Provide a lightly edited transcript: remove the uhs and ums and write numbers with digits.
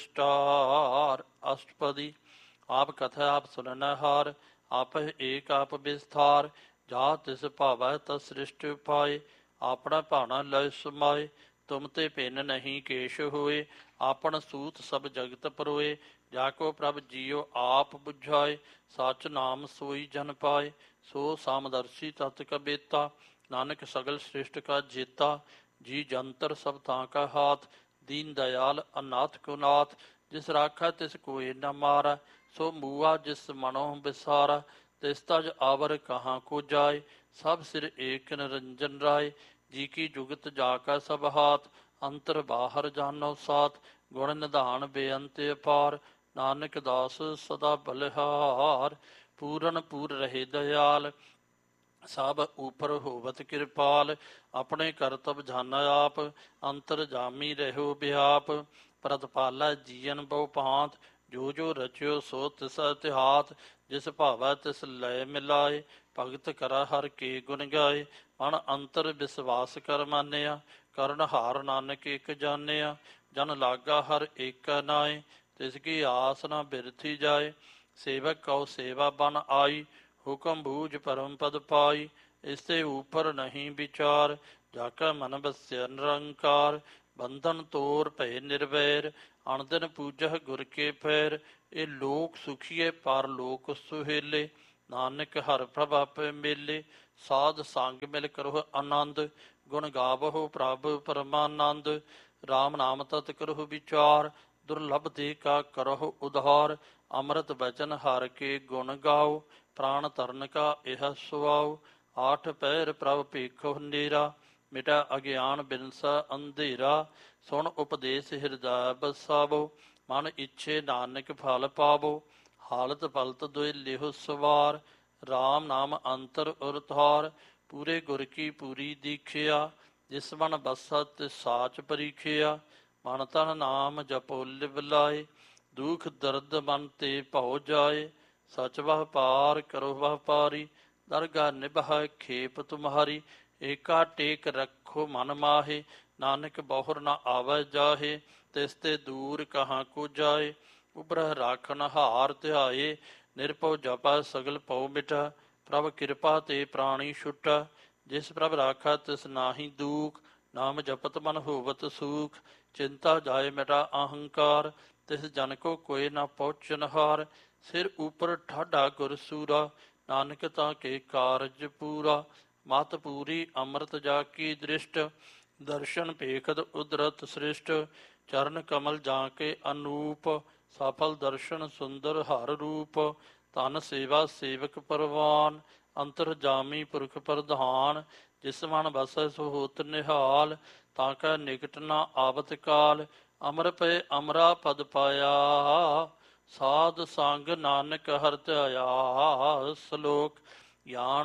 Star अष्टपदी। आप कथा आप सुननहार, आप एक आप विस्तार। जा तिस भावै तस सृष्टि पाए, ਆਪਣਾ ਭਾਣਾ ਲੈ ਸਮਾਏ। ਤੁਮ ਤੇ ਭਿੰਨ ਨਹੀਂ ਕੇਸ਼ ਹੋਏ, ਆਪਨ ਸੂਤ ਸਭ ਜਗਤ ਪਰੋਏ। ਜਾ ਕੋ ਪ੍ਰਭ ਜੀਓ ਆਪ ਬੁਝਾਏ, ਸਚ ਨਾਮ ਸੋਈ ਜਨ ਪਾਏ। ਸੋ ਸਾਮਦਰਸ਼ੀ ਤਤ ਕਬੇਤਾ, ਨਾਨਕ ਸਗਲ ਸ੍ਰਿਸ਼ਟ ਕਾ ਜੇਤਾ। ਜੀ ਜੰਤਰ ਸਭ ਤਾਂ ਕਾ ਹਾਥ, ਦੀਨ ਦਇਆਲ ਅਨਾਥ ਕੋ ਨਾਥ। ਜਿਸ ਰਾਖਾ ਤਿਸ ਕੋਇ ਨ ਮਾਰਾ, ਸੋ ਮੂਆ ਜਿਸ ਮਨੋ ਵਿਸਾਰਾ। ਤਿਸ ਤਜ ਆਵਰ ਕਹਾਂ ਕੋ ਜਾਏ, ਸਭ ਸਿਰ ਏਕ ਨਿਰੰਜਨ ਰਾਏ। ਜੀ ਕੀ ਜੁਗਤ ਜਾ ਕਾ ਸਭ ਹਾਥ, ਅੰਤਰ ਬਾਹਰ ਜਾਨੋ ਸਾਥ। ਗੁਣ ਨਿਧਾਨ ਬੇਅੰਤ ਅਪਾਰ, ਨਾਨਕ ਦਾਸ ਸਦਾ ਬਲਿਹਾਰ। ਪੂਰਨ ਪੂਰ ਰਹੇ ਦਇਆਲ, ਸਭ ਉਪਰ ਹੋਵਤ ਕਿਰਪਾਲ। ਆਪਣੇ ਕਰਤਬ ਜਾਨ ਆਪ, ਅੰਤਰ ਜਾਮੀ ਰਹਿਓ ਬਿਆਪ। ਪ੍ਰਤਪਾਲਾ ਜੀਅਨ ਬਹੁ ਭਾਂਤ, ਜੋ ਜੋ ਰਚਿਓ ਸੋ ਤਿਸ ਇਤਿਹਾਤ। ਜਿਸ ਭਾਵੈ ਤਿਸ ਲੈ ਮਿਲਾਏ, ਭਗਤ ਕਰਾ ਹਰ ਕੇ ਗੁਣ ਗਾਏ। ਮਨ ਅੰਤਰ ਵਿਸ਼ਵਾਸ ਕਰ ਮਾਨਿਆ, ਕਰਨ ਹਾਰ ਨਾਨਕ ਇਕ ਜਾਣਿਆ। ਜਨ ਲਾਗਾ ਹਰ ਏਕੈ ਨਾਏ, ਤਿਸ ਕੀ ਆਸ ਨਾ ਬਿਰਥੀ ਜਾਏ। ਸੇਵਕ ਕਉ ਸੇਵਾ ਬਨ ਆਈ, ਹੁਕਮ ਬੂਝ ਪਰਮ ਪਦ ਪਾਈ। ਇਸ ਤੇ ਉਪਰ ਨਹੀਂ ਵਿਚਾਰ, ਜਾ ਕਾ ਮਨ ਬਸਿਆ ਨਿਰੰਕਾਰ। ਬੰਧਨ ਤੋਰ ਭਏ ਨਿਰਵੈਰ, ਅਣਦਿਨ ਪੂਜਹ ਗੁਰ ਕੇ ਫੇਰ। ਇਹ ਲੋਕ ਸੁਖੀਏ ਪਰ ਲੋਕ ਸੁਹੇਲੇ, ਨਾਨਕ ਹਰ ਪ੍ਰਭ ਆਪੇ ਮੇਲੇ। ਸਾਧ ਸੰਗ ਮਿਲ ਕਰਹੁ ਆਨੰਦ, ਗੁਣ ਗਾਵਹੁ ਪ੍ਰਭ ਪਰਮਾਨੰਦ। ਰਾਮ ਨਾਮ ਤਤ ਕਰਹੁ ਵਿਚਾਰ, ਦੁਰਲਭ ਦੇ ਕਾ ਕਰਹੁ ਉਧਾਰ। ਅੰਮ੍ਰਿਤ ਬਚਨ ਹਰ ਕੇ ਗੁਣ ਗਾਓ, ਪ੍ਰਾਣ ਤਰਨ ਕਾ ਇਹ ਸੁਆਓ। ਆਠ ਪਹਿਰ ਪ੍ਰਭ ਭੇਖਹੁ ਨੇਰਾ, ਮਿਟਾ ਅਗਿਆਨ ਬਿਨਸਾ ਅੰਧੇਰਾ। ਸੁਣ ਉਪਦੇਸ਼ ਹਿਰਦੈ ਬਸਾਵੋ, ਮਨ ਇੱਛੇ ਨਾਨਕ ਫਲ ਪਾਵੋ। ਹਾਲਤ ਪਲਤ ਦੋਇ ਲਿਹੁ ਸਵਾਰ, ਰਾਮ ਨਾਮ ਅੰਤਰ ਉਰਤਾਰ। ਪੂਰੇ ਗੁਰ ਕੀ ਪੂਰੀ ਦੀਖਿਆ, ਜਿਸ ਮਨ ਬਸਤ ਤਿਸ ਸਾਚ ਪਰੀਖਿਆ। ਮਨ ਤਨ ਨਾਮ ਜਪੋ ਲਿਵ ਲਾਏ, ਦੁਖ ਦਰਦ ਮਨ ਤੇ ਭਉ ਜਾਏ। ਸਚ ਵਹ ਪਾਰ ਕਰੋ ਵਹ ਪਾਰੀ, ਦਰਗਾਹ ਨਿਭੈ ਖੇਪ ਤੁਮਹਾਰੀ। ਏਕਾ ਟੇਕ ਰੱਖੋ ਮਨ ਮਾਹੇ, ਨਾਨਕ ਬਹੁਰ ਨਾ ਆਵੈ ਜਾਹੇ। ਤਿਸ ਤੇ ਦੂਰ ਕਹਾਂ ਕੋ ਜਾਏ, ਉਬਰਹ ਰਾਖਨ ਹਾਰ ਧਿਆਏ। ਨਿਰਭਉ ਜਪੈ ਸਗਲ ਭਉ ਮਿਟਾ, ਪ੍ਰਭ ਕਿਰਪਾ ਤੇ ਪ੍ਰਾਣੀ ਛੁਟਾ। ਜਿਸ ਪ੍ਰਭ ਰਾਖਾ ਤਿਸ ਨਾਹੀ ਦੂਖ, ਨਾਮ ਜਪਤ ਮਨ ਹੋਵਤ ਸੂਖ। ਚਿੰਤਾ ਜਾਏ ਮਿਟਾ ਅਹੰਕਾਰ, ਤਿਸ ਜਨ ਕੋ ਕੋਇ ਨਾ ਪਹੁੰਚਨ ਹਾਰ। ਸਿਰ ਉਪਰ ਠਾਢਾ ਗੁਰ ਸੂਰਾ, ਨਾਨਕ ਤਾਂ ਕੇ ਕਾਰਜ ਪੂਰਾ। ਮਤ ਪੂਰੀ ਅੰਮ੍ਰਿਤ ਜਾ ਕੀ ਦ੍ਰਿਸ਼ਟ, ਦਰਸ਼ਨ ਭੇਖਦ ਉਦਰਤ ਸ੍ਰਿਸ਼ਟ। ਚਰਨ ਕਮਲ ਜਾ ਕੇ ਅਨੂਪ, ਸਫਲ ਦਰਸ਼ਨ ਸੁੰਦਰ ਹਰ ਰੂਪ। ਧਨ ਸੇਵਾ ਸੇਵਕ ਪਰਵਾਨ, ਅੰਤਰ ਜਾਮੀ ਪੁਰਖ ਪ੍ਰਧਾਨ। ਜਿਸ ਮਨ ਬਸੈ ਸੋ ਹੋਤ ਨਿਹਾਲ, ਤਾਂ ਕੈ ਨਿਕਟ ਨਾ ਆਵਤ ਕਾਲ। ਅਮਰ ਪਏ ਅਮਰਾ ਪਦ ਪਾਇਆ, ਸਾਧ ਸੰਗ ਨਾਨਕ ਹਰਿ ਧਿਆਇਆ। ਸਲੋਕ ਗਿਆਨ